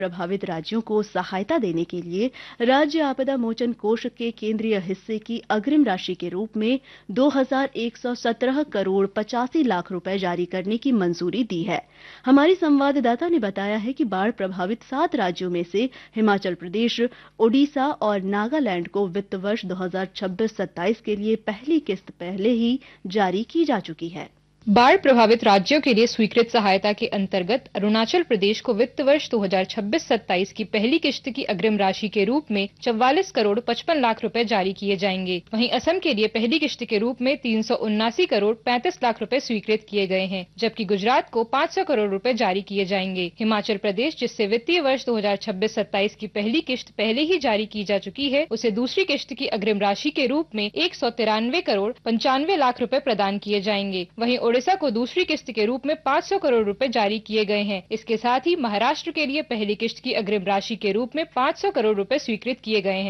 प्रभावित राज्यों को सहायता देने के लिए राज्य आपदा मोचन कोष के केंद्रीय हिस्से की अग्रिम राशि के रूप में 2,117 करोड़ 85 लाख रुपए जारी करने की मंजूरी दी है। हमारी संवाददाता ने बताया है कि बाढ़ प्रभावित 7 राज्यों में से हिमाचल प्रदेश, ओडिशा और नागालैंड को वित्त वर्ष 2026-27 के लिए पहली किस्त पहले ही जारी की जा चुकी है। बाढ़ प्रभावित राज्यों के लिए स्वीकृत सहायता के अंतर्गत अरुणाचल प्रदेश को वित्त वर्ष 2026-27 की पहली किश्त की अग्रिम राशि के रूप में 44 करोड़ 55 लाख रुपए जारी किए जाएंगे। वहीं असम के लिए पहली किश्त के रूप में 379 करोड़ 35 लाख रुपए स्वीकृत किए गए हैं, जबकि गुजरात को 500 करोड़ रुपए जारी किए जाएंगे। हिमाचल प्रदेश, जिससे वित्तीय वर्ष 2026-27 की पहली किश्त पहले ही जारी की जा चुकी है, उसे दूसरी किश्त की अग्रिम राशि के रूप में 193 करोड़ 95 लाख रुपए प्रदान किए जाएंगे। वहीं ओडिशा को दूसरी किस्त के रूप में 500 करोड़ रुपए जारी किए गए हैं। इसके साथ ही महाराष्ट्र के लिए पहली किश्त की अग्रिम राशि के रूप में 500 करोड़ रुपए स्वीकृत किए गए हैं।